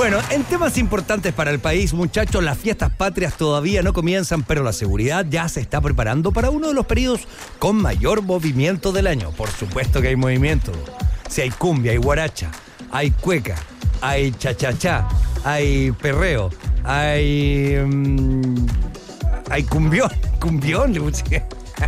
Bueno, en temas importantes para el país, muchachos, las fiestas patrias todavía no comienzan, pero la seguridad ya se está preparando para uno de los periodos con mayor movimiento del año. Por supuesto que hay movimiento. Si hay cumbia, hay guaracha, hay cueca, hay cha-cha-cha, hay perreo, hay cumbión, le puse.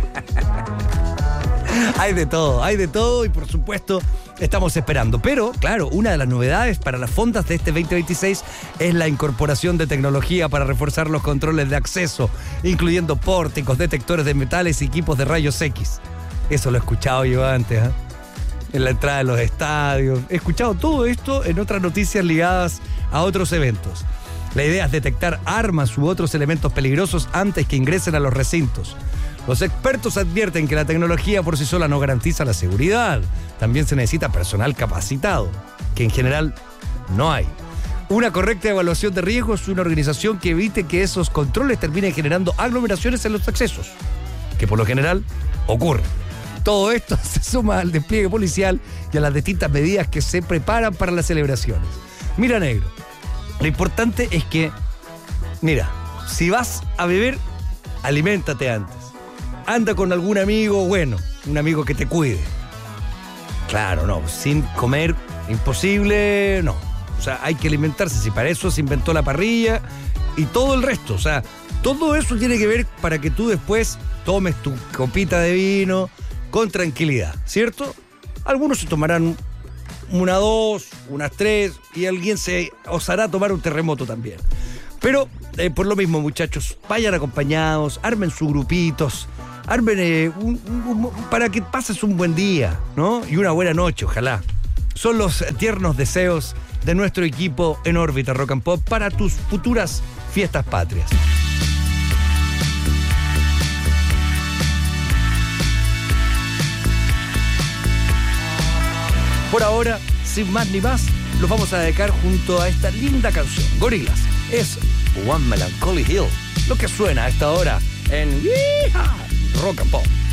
Hay de todo y por supuesto estamos esperando. Pero, claro, una de las novedades para las fondas de este 2026 es la incorporación de tecnología para reforzar los controles de acceso, incluyendo pórticos, detectores de metales y equipos de rayos X. Eso lo he escuchado yo antes, ¿eh? En la entrada de los estadios. He escuchado todo esto en otras noticias ligadas a otros eventos. La idea es detectar armas u otros elementos peligrosos antes que ingresen a los recintos. Los expertos advierten que la tecnología por sí sola no garantiza la seguridad. También se necesita personal capacitado, que en general no hay. Una correcta evaluación de riesgos es una organización que evite que esos controles terminen generando aglomeraciones en los accesos, que por lo general ocurren. Todo esto se suma al despliegue policial y a las distintas medidas que se preparan para las celebraciones. Mira, negro, lo importante es que, mira, si vas a beber, aliméntate antes. Anda con algún amigo bueno, un amigo que te cuide. Claro, no, sin comer, imposible, no. O sea, hay que alimentarse, si para eso se inventó la parrilla y todo el resto. O sea, todo eso tiene que ver para que tú después tomes tu copita de vino con tranquilidad, ¿cierto? Algunos se tomarán una, dos, unas tres y alguien se osará tomar un terremoto también. Pero por lo mismo, muchachos, vayan acompañados, armen sus grupitos, armen para que pases un buen día, ¿no? Y una buena noche, ojalá. Son los tiernos deseos de nuestro equipo en órbita Rock and Pop para tus futuras fiestas patrias. Por ahora, sin más ni más, los vamos a dedicar junto a esta linda canción. Gorillaz, es One Melancholy Hill, lo que suena a esta hora en Rock and Pop.